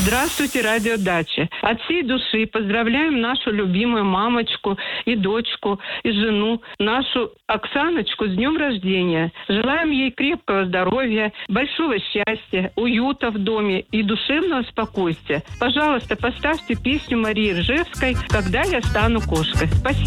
Здравствуйте, радиодача. От всей души поздравляем нашу любимую мамочку и дочку, и жену, нашу Оксаночку с днем рождения. Желаем ей крепкого здоровья, большого счастья, уюта в доме и душевного спокойствия. Пожалуйста, поставьте песню Марии Ржевской «Когда я стану кошкой». Спасибо.